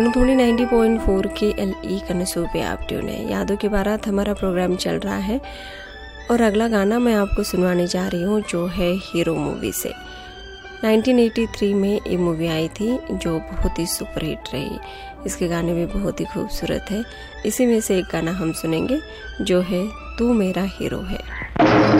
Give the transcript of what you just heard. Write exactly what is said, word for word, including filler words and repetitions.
थोड़ी ninety point four के L E कनसू पे आप ट्यून है। यादों के बारात हमारा प्रोग्राम चल रहा है और अगला गाना मैं आपको सुनवाने जा रही हूँ जो है हीरो मूवी से। नाइनटीन एटी थ्री में ये मूवी आई थी जो बहुत ही सुपरहिट रही। इसके गाने भी बहुत ही खूबसूरत है। इसी में से एक गाना हम सुनेंगे जो है तू मेरा हीरो है।